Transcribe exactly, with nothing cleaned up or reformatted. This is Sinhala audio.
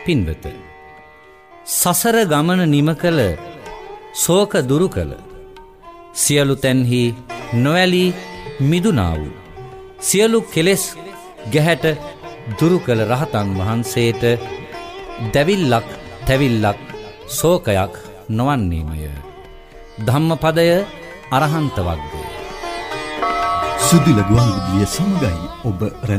පින්වත, සසර ගමන නිම කළ ශෝක දුරු කළ සියලු තැන්හි නොඇලී මිදුනා වූ සියලු කෙලෙස් ගැහැට දුරු කළ රහතන් වහන්සේට දැවිල්ලක් තැවිල්ලක් ශෝකයක් නොවන්නේමය. ධම්මපදය අරහන්ත වග්ගය. සුදුල ගුවන් විදුලිය සමගයි ඔබ